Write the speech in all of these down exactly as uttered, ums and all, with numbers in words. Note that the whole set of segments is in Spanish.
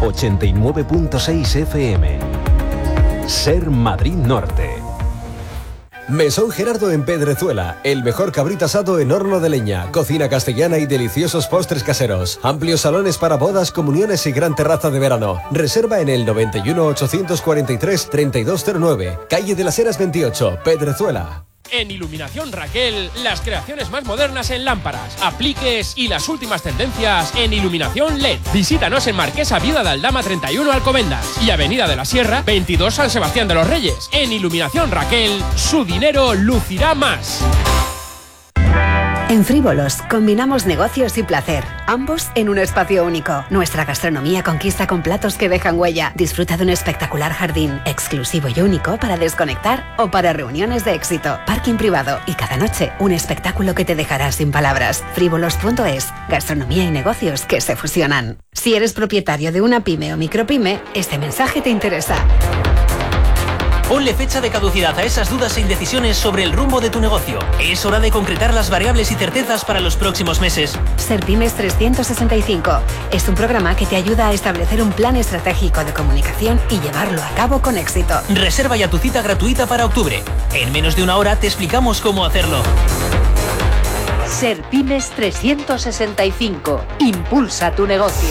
ochenta y nueve punto seis F M. Ser Madrid Norte. Mesón Gerardo en Pedrezuela, el mejor cabrito asado en horno de leña, cocina castellana y deliciosos postres caseros, amplios salones para bodas, comuniones y gran terraza de verano. Reserva en el noventa y uno, ochocientos cuarenta y tres, treinta y dos cero nueve, calle de las Heras veintiocho, Pedrezuela. En Iluminación Raquel, las creaciones más modernas en lámparas, apliques y las últimas tendencias en iluminación L E D. Visítanos en Marquesa Viuda de Aldama treinta y uno Alcobendas y Avenida de la Sierra veintidós San Sebastián de los Reyes. En Iluminación Raquel, su dinero lucirá más. En Frívolos combinamos negocios y placer, ambos en un espacio único. Nuestra gastronomía conquista con platos que dejan huella. Disfruta de un espectacular jardín, exclusivo y único para desconectar o para reuniones de éxito. Parking privado y cada noche un espectáculo que te dejará sin palabras. Frívolos punto es, gastronomía y negocios que se fusionan. Si eres propietario de una pyme o micropyme, este mensaje te interesa. Ponle fecha de caducidad a esas dudas e indecisiones sobre el rumbo de tu negocio. Es hora de concretar las variables y certezas para los próximos meses. Serpymes trescientos sesenta y cinco es un programa que te ayuda a establecer un plan estratégico de comunicación y llevarlo a cabo con éxito. Reserva ya tu cita gratuita para octubre. En menos de una hora te explicamos cómo hacerlo. Serpymes trescientos sesenta y cinco. Impulsa tu negocio.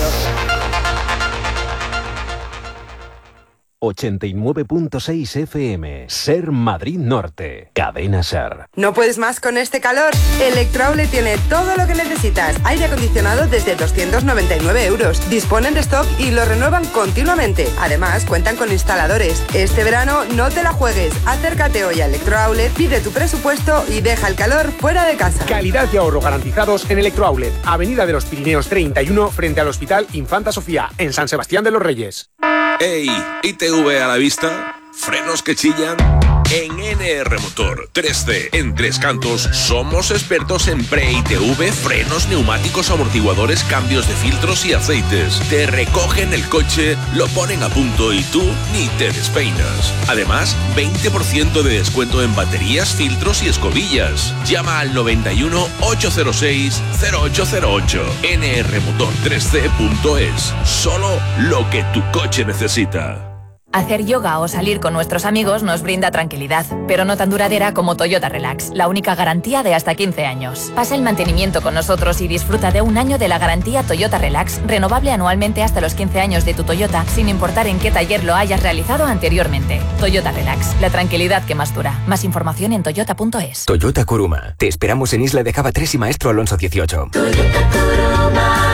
ochenta y nueve punto seis F M. Ser Madrid Norte. Cadena Ser. ¿No puedes más con este calor? Electroaulet tiene todo lo que necesitas. Aire acondicionado desde doscientos noventa y nueve euros. Disponen de stock y lo renuevan continuamente. Además, cuentan con instaladores. Este verano no te la juegues. Acércate hoy a Electroaulet, pide tu presupuesto y deja el calor fuera de casa. Calidad y ahorro garantizados en Electroaulet. Avenida de los Pirineos treinta y uno, frente al Hospital Infanta Sofía, en San Sebastián de los Reyes. ¡Ey! ¿I T V a la vista? ¿Frenos que chillan? En N R Motor tres C, en Tres Cantos, somos expertos en pre-I T V, frenos, neumáticos, amortiguadores, cambios de filtros y aceites. Te recogen el coche, lo ponen a punto y tú ni te despeinas. Además, veinte por ciento de descuento en baterías, filtros y escobillas. Llama al noventa y uno, ochocientos seis, cero ocho cero ocho. N R Motor tres C punto es. Solo lo que tu coche necesita. Hacer yoga o salir con nuestros amigos nos brinda tranquilidad, pero no tan duradera como Toyota Relax, la única garantía de hasta quince años. Pasa el mantenimiento con nosotros y disfruta de un año de la garantía Toyota Relax, renovable anualmente hasta los quince años de tu Toyota, sin importar en qué taller lo hayas realizado anteriormente. Toyota Relax, la tranquilidad que más dura. Más información en toyota punto es. Toyota Kuruma. Te esperamos en Isla de Java tres y Maestro Alonso dieciocho. Toyota Kuruma.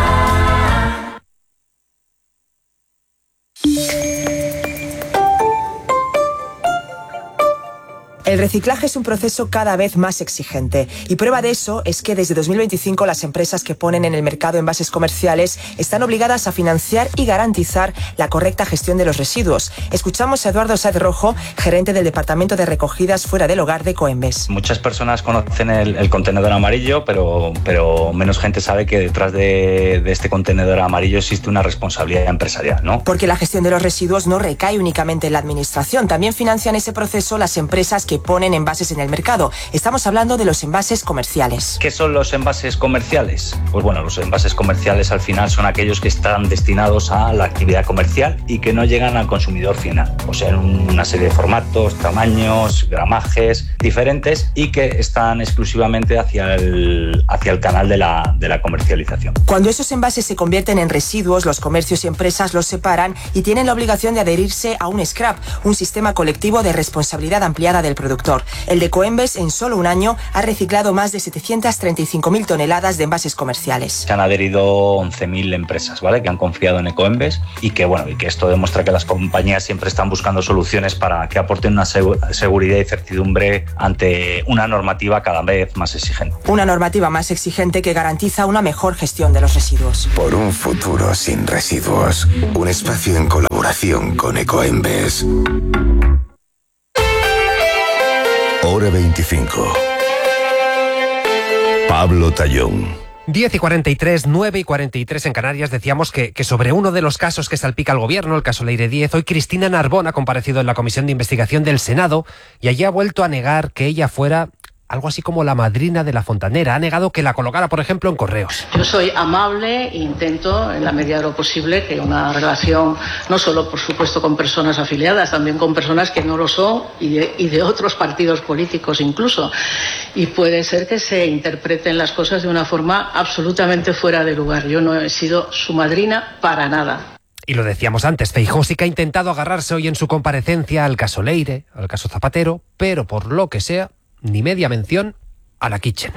El reciclaje es un proceso cada vez más exigente y prueba de eso es que desde dos mil veinticinco las empresas que ponen en el mercado envases comerciales están obligadas a financiar y garantizar la correcta gestión de los residuos. Escuchamos a Eduardo Sáez Rojo, gerente del Departamento de Recogidas Fuera del Hogar de Ecoembes. Muchas personas conocen el, el contenedor amarillo, pero, pero menos gente sabe que detrás de, de este contenedor amarillo existe una responsabilidad empresarial, ¿no? Porque la gestión de los residuos no recae únicamente en la administración, también financian ese proceso las empresas que ponen envases en el mercado. Estamos hablando de los envases comerciales. ¿Qué son los envases comerciales? Pues bueno, los envases comerciales al final son aquellos que están destinados a la actividad comercial y que no llegan al consumidor final. O sea, en una serie de formatos, tamaños, gramajes diferentes y que están exclusivamente hacia el, hacia el canal de la, de la comercialización. Cuando esos envases se convierten en residuos, los comercios y empresas los separan y tienen la obligación de adherirse a un scrap, un sistema colectivo de responsabilidad ampliada del productor. El de Ecoembes en solo un año ha reciclado más de setecientas treinta y cinco mil toneladas de envases comerciales. Se han adherido once mil empresas, ¿vale? Que han confiado en Ecoembes y que bueno, y que esto demuestra que las compañías siempre están buscando soluciones para que aporten una seguridad y certidumbre ante una normativa cada vez más exigente. Una normativa más exigente que garantiza una mejor gestión de los residuos. Por un futuro sin residuos, un espacio en colaboración con Ecoembes. Hora veinticinco. Pablo Tallón. diez y cuarenta y tres, nueve y cuarenta y tres en Canarias. Decíamos que, que sobre uno de los casos que salpica al gobierno, el caso Leire diez, hoy Cristina Narbona ha comparecido en la Comisión de Investigación del Senado y allí ha vuelto a negar que ella fuera algo así como la madrina de la fontanera. Ha negado que la colocara, por ejemplo, en Correos. Yo soy amable e intento, en la medida de lo posible, que una relación, no solo, por supuesto, con personas afiliadas, también con personas que no lo son y de, y de otros partidos políticos incluso. Y puede ser que se interpreten las cosas de una forma absolutamente fuera de lugar. Yo no he sido su madrina para nada. Y lo decíamos antes, Feijóo sí que ha intentado agarrarse hoy en su comparecencia al caso Leire, al caso Zapatero, pero por lo que sea, ni media mención a la Kitchen.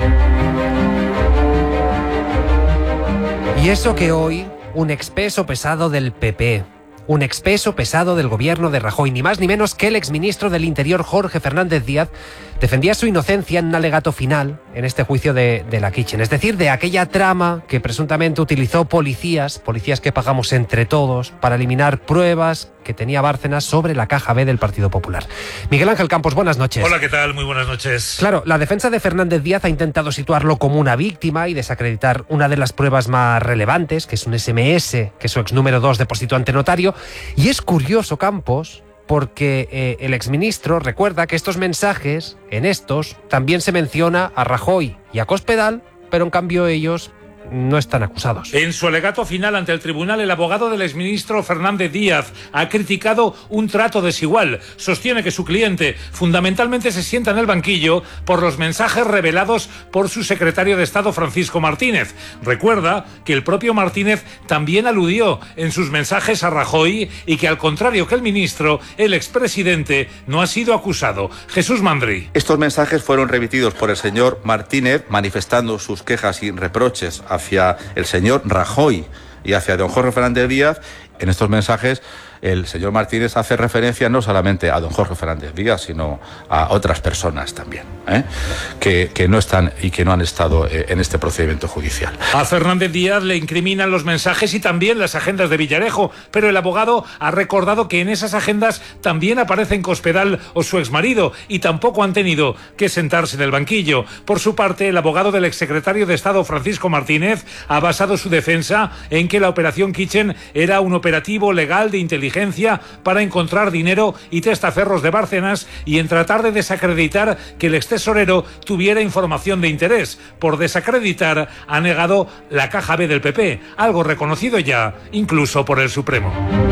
Y eso que hoy, un expeso pesado del P P, un expeso pesado del gobierno de Rajoy, ni más ni menos que el exministro del Interior, Jorge Fernández Díaz, defendía su inocencia en un alegato final en este juicio de, de la Kitchen, es decir, de aquella trama que presuntamente utilizó policías, policías que pagamos entre todos, para eliminar pruebas que tenía Bárcenas sobre la caja B del Partido Popular. Miguel Ángel Campos, buenas noches. Hola, ¿qué tal? Muy buenas noches. Claro, la defensa de Fernández Díaz ha intentado situarlo como una víctima y desacreditar una de las pruebas más relevantes, que es un ese eme ese que su ex número dos depositó ante notario. Y es curioso, Campos, porque eh, el exministro recuerda que estos mensajes, en estos, también se menciona a Rajoy y a Cospedal, pero en cambio ellos no están acusados. En su alegato final ante el tribunal, el abogado del exministro Fernández Díaz ha criticado un trato desigual. Sostiene que su cliente fundamentalmente se sienta en el banquillo por los mensajes revelados por su secretario de Estado, Francisco Martínez. Recuerda que el propio Martínez también aludió en sus mensajes a Rajoy y que, al contrario que el ministro, el expresidente no ha sido acusado. Jesús Mandri. Estos mensajes fueron remitidos por el señor Martínez manifestando sus quejas y reproches hacia el señor Rajoy y hacia don Jorge Fernández Díaz. En estos mensajes el señor Martínez hace referencia no solamente a don Jorge Fernández Díaz, sino a otras personas también, ¿eh? que, que no están y que no han estado eh, en este procedimiento judicial. A Fernández Díaz le incriminan los mensajes y también las agendas de Villarejo, pero el abogado ha recordado que en esas agendas también aparecen Cospedal o su exmarido y tampoco han tenido que sentarse en el banquillo. Por su parte, el abogado del exsecretario de Estado, Francisco Martínez, ha basado su defensa en que la operación Kitchen era un operativo legal de inteligencia para encontrar dinero y testaferros de Bárcenas y en tratar de desacreditar que el extesorero tuviera información de interés. Por desacreditar, ha negado la caja B del P P, algo reconocido ya incluso por el Supremo.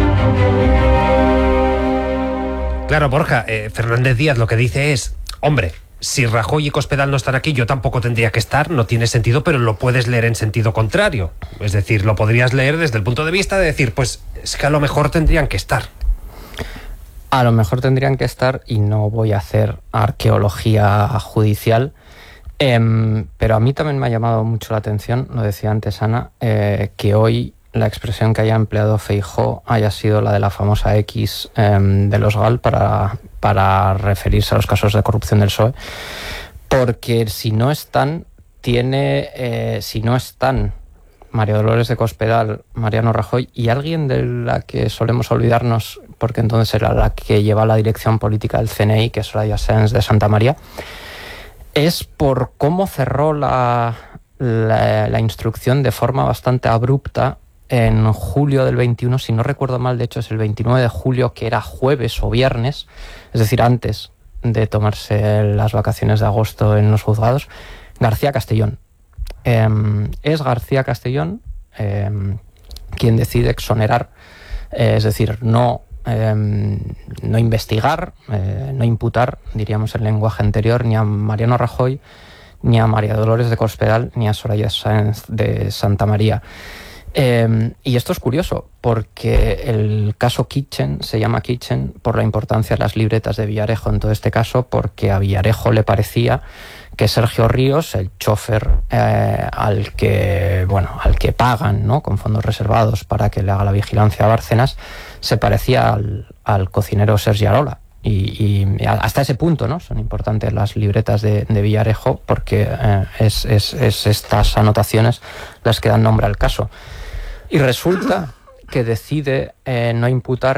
Claro, Borja, eh, Fernández Díaz lo que dice es, hombre, si Rajoy y Cospedal no están aquí, yo tampoco tendría que estar, no tiene sentido, pero lo puedes leer en sentido contrario. Es decir, lo podrías leer desde el punto de vista de decir, pues es que a lo mejor tendrían que estar. A lo mejor tendrían que estar, y no voy a hacer arqueología judicial, eh, pero a mí también me ha llamado mucho la atención, lo decía antes Ana, eh, que hoy la expresión que haya empleado Feijóo haya sido la de la famosa X eh, de los Gal para, para referirse a los casos de corrupción del P S O E, porque si no están, tiene, eh, si no están María Dolores de Cospedal, Mariano Rajoy y alguien de la que solemos olvidarnos, porque entonces era la que lleva la dirección política del C N I, que es Soraya Sáenz de Santamaría, es por cómo cerró la, la, la instrucción de forma bastante abrupta en julio del veintiuno, si no recuerdo mal, de hecho es el veintinueve de julio, que era jueves o viernes, es decir, antes de tomarse las vacaciones de agosto en los juzgados, García Castellón. Eh, es García Castellón eh, quien decide exonerar, eh, es decir, no, eh, no investigar, eh, no imputar, diríamos en lenguaje anterior, ni a Mariano Rajoy, ni a María Dolores de Cospedal, ni a Soraya Sáenz de Santamaría. Eh, y esto es curioso, porque el caso Kitchen se llama Kitchen por la importancia de las libretas de Villarejo en todo este caso, porque a Villarejo le parecía que Sergio Ríos, el chofer eh, al que bueno al que pagan, ¿no?, con fondos reservados para que le haga la vigilancia a Bárcenas, se parecía al, al cocinero Sergi Arola. Y, y hasta ese punto, ¿no?, son importantes las libretas de, de Villarejo, porque eh, es, es, es estas anotaciones las que dan nombre al caso. Y resulta que decide eh, no imputar